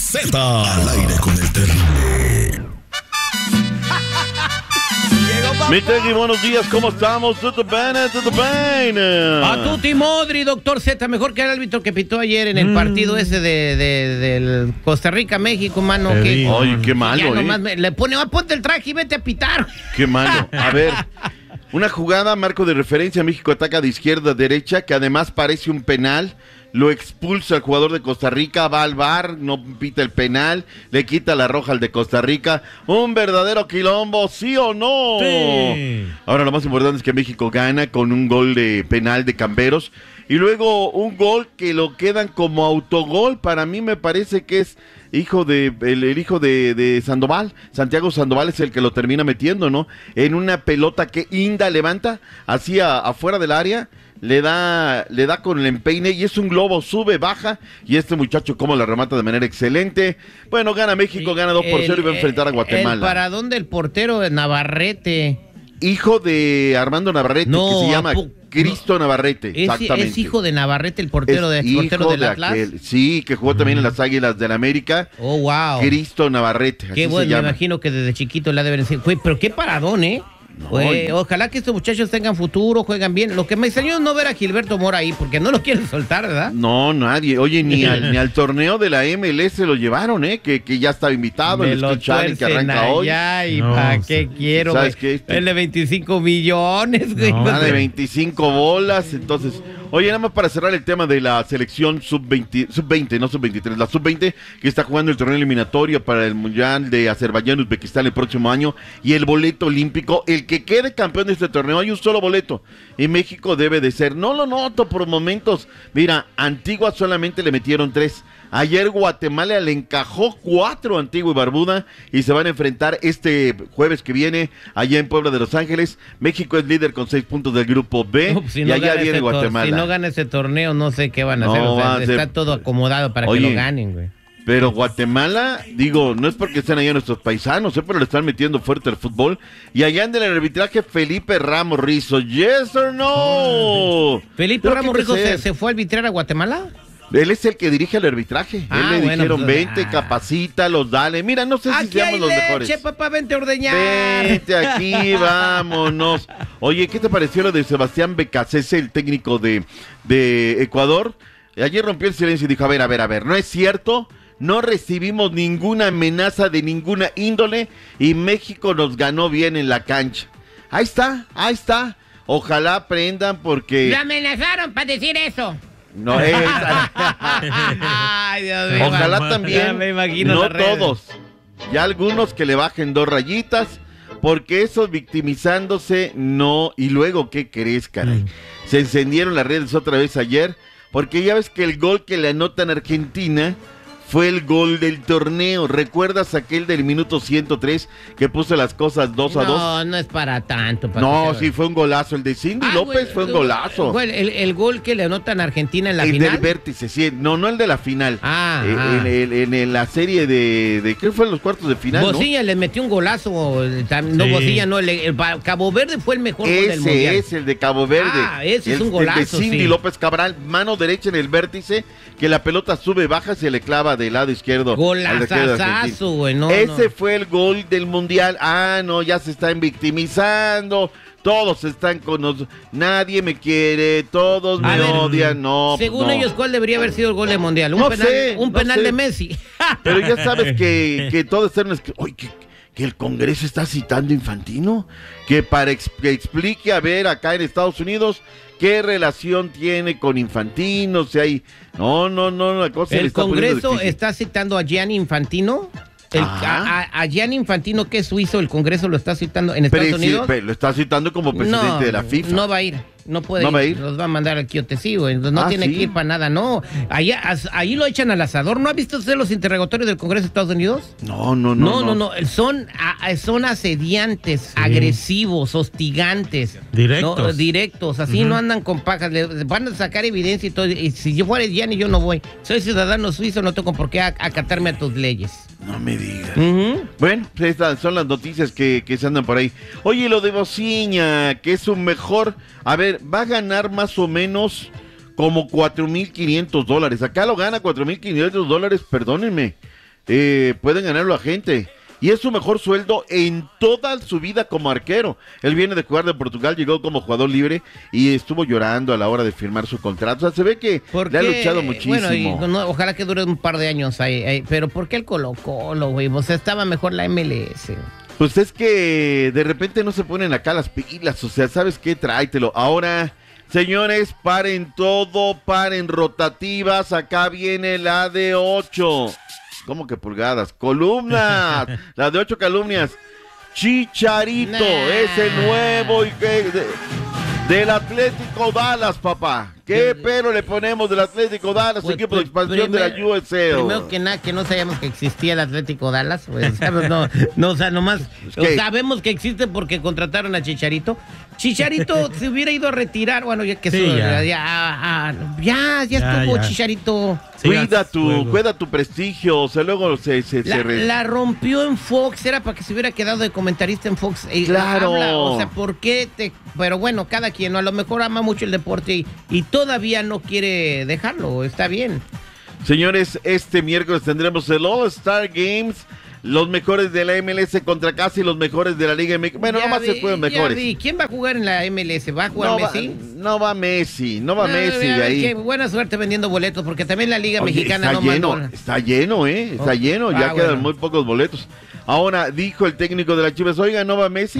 Z. Al aire con el terrible. Mi Tegui, buenos días, ¿cómo estamos? ¿Todo bien? ¿Todo bien? A tutti modri, doctor Z, mejor que el árbitro que pitó ayer en el partido ese del Costa Rica-México, mano. Que, Oye, qué malo, le pone, ponte el traje y vete a pitar. Qué malo. A ver, una jugada, marco de referencia, México ataca de izquierda a derecha, que además parece un penal. Lo expulsa el jugador de Costa Rica, va al VAR, no pita el penal, le quita la roja al de Costa Rica. Un verdadero quilombo, ¿sí o no? Sí. Ahora lo más importante es que México gana con un gol de penal de Camberos. Y luego un gol que lo quedan como autogol. Para mí me parece que es el hijo de Sandoval. Santiago Sandoval es el que lo termina metiendo, ¿no? En una pelota que Inda levanta hacia afuera del área. Le da con el empeine y es un globo, sube, baja, y este muchacho como la remata de manera excelente. Bueno, gana México, gana 2-0 y va a enfrentar a Guatemala. El paradón del portero de Navarrete. Hijo de Armando Navarrete, No, que se llama Cristo Navarrete, exactamente. Es hijo de Navarrete, el portero del Atlas. Sí, que jugó también en las Águilas del América. Oh, wow. Cristo Navarrete, Qué así bueno, se me llama. imagino que desde chiquito la deben decir. Pero qué paradón, ¿eh? No, Ojalá que estos muchachos tengan futuro, juegan bien. Lo que me extrañó es no ver a Gilberto Mora ahí, porque no lo quieren soltar, ¿verdad? No, nadie. Oye, ni al torneo de la MLS lo llevaron, que ya estaba invitado. Me El lo Scuchani, que arranca hoy. ¿Y No, para qué quiero? ¿sabes güey? qué? El de 25 millones, güey. No, Más de 25 bolas, entonces... Oye, nada más para cerrar el tema de la selección sub-20, no sub-23, la sub-20 que está jugando el torneo eliminatorio para el Mundial de Azerbaiyán, Uzbekistán el próximo año, y el boleto olímpico, el que quede campeón de este torneo, hay un solo boleto, y México debe de ser, no lo noto por momentos, mira, Antigua solamente le metieron 3, ayer Guatemala le encajó 4 Antigua y Barbuda, y se van a enfrentar este jueves que viene, allá en Puebla de Los Ángeles. México es líder con 6 puntos del grupo B, No, pues, si y no allá gana viene ese Guatemala. Si no gana ese torneo, no sé qué van a No, hacer. O sea, va a ser- está todo acomodado para Oye, que lo ganen, güey. Pero Guatemala, digo, no es porque estén allá nuestros paisanos, pero le están metiendo fuerte al fútbol. Y allá en el arbitraje, Felipe Ramos Rizo, ¿yes or no? ¿Felipe Pero Ramos ¿qué Rizo puede ser? se fue a arbitrar a Guatemala? Él es el que dirige el arbitraje. Ah, Él le bueno, dijeron, pues, vente, capacítalos, dale. Mira, no sé si Aquí seamos hay los leche, mejores. papá, vente a ordeñar. Vente aquí, vámonos. Oye, ¿qué te pareció lo de Sebastián Becasese, el técnico de Ecuador? Ayer rompió el silencio y dijo, a ver, no es cierto, no recibimos ninguna amenaza de ninguna índole y México nos ganó bien en la cancha. Ahí está. Ojalá aprendan porque... Lo amenazaron para decir eso. No es... Ay, Dios mío. Ojalá Ya también, me imagino no las redes. todos, ya algunos que le bajen 2 rayitas, porque esos victimizándose, no, y luego, ¿qué crees, caray? Se encendieron las redes otra vez ayer, porque ya ves que el gol que le anotan a Argentina fue el gol del torneo. ¿Recuerdas aquel del minuto 103 que puso las cosas 2-2? No, no es para tanto. No, sí, fue un golazo. El de Cindy López fue un golazo. El gol que le anotan a Argentina en la El final. del vértice, sí. No el de la final. En la serie de ¿qué fue los cuartos de final? Bocilla le metió un golazo. No, Sí. Bocilla, no. El Cabo Verde fue el mejor gol del mundial. Ese es el de Cabo Verde. Ese es un golazo. El de Cindy sí. López Cabral, mano derecha en el vértice, que la pelota sube, baja, se le clava del lado izquierdo. al arquero de Argentina. Golazazo, güey. No, Ese fue el gol del mundial. No, ya se están victimizando. Todos están con nosotros. Nadie me quiere. Todos me odian. No, según no. ellos, ¿cuál debería haber sido el gol del mundial? Un No penal, sé, un no penal sé. de Messi. Pero ya sabes que todo está en... Oye, que el Congreso está citando a Infantino. Que para que explique, a ver, acá en Estados Unidos, qué relación tiene con Infantino. Si hay... No, la cosa le El está poniendo Congreso difícil. está citando a Gianni Infantino. A Gianni Infantino, que es suizo, el Congreso lo está citando en Estados Unidos. Pero lo está citando como presidente de la FIFA. No va a ir. No puede ¿No ir. va a ir? Los va a mandar al quiotecivo. No tiene ¿sí? que ir para nada, no. Ahí lo echan al asador. ¿No ha visto usted los interrogatorios del Congreso de Estados Unidos? No. No. Son asediantes, agresivos, hostigantes. Directos. No, directos. Así no andan con pajas. Le van a sacar evidencia y todo. Y si yo fuera Gianni, yo no voy. Soy ciudadano suizo, no tengo por qué acatarme a tus leyes. No me digas. Ujú. Bueno, pues estas son las noticias que se andan por ahí. Oye, lo de Bociña, que es un mejor... A ver, va a ganar más o menos como $4,500. Acá lo gana $4,500, perdónenme. pueden ganarlo a gente. Y es su mejor sueldo en toda su vida como arquero. Él viene de jugar de Portugal, llegó como jugador libre y estuvo llorando a la hora de firmar su contrato. O sea, se ve que le ha luchado muchísimo. Bueno, y ojalá que dure un par de años ahí. Pero ¿por qué el Colo-Colo, güey? O sea, estaba mejor la MLS. Pues es que de repente no se ponen acá las pilas. O sea, ¿sabes qué? Tráetelo. Ahora, señores, paren todo, paren rotativas. Acá viene la de 8. ¿Cómo que pulgadas? Columnas. La de 8 columnas. Chicharito, ese nuevo y del Atlético Dallas, papá. ¿Qué pero le ponemos del Atlético Dallas, equipo de expansión de la USL? Primero que nada, que no sabíamos que existía el Atlético Dallas. Pues, no, o sea, nomás sabemos que existe porque contrataron a Chicharito. Chicharito se hubiera ido a retirar, bueno, ya que sí, ya estuvo Chicharito. Sí, cuida tu prestigio, o sea, luego la rompió en Fox, era para que se hubiera quedado de comentarista en Fox. Claro. O sea, ¿por qué pero bueno, cada quien, ¿no? A lo mejor ama mucho el deporte y todavía no quiere dejarlo, está bien. Señores, este miércoles tendremos el All-Star Games. Los mejores de la MLS contra casi los mejores de la Liga MX. Bueno, nomás se pueden mejores. ¿Quién va a jugar en la MLS? ¿Va a jugar Messi? No va Messi de ahí. Qué buena suerte vendiendo boletos, porque también la Liga Mexicana está lleno. Está lleno, está lleno. Ya quedan muy pocos boletos. Ahora, dijo el técnico de las Chivas, oiga, no va Messi.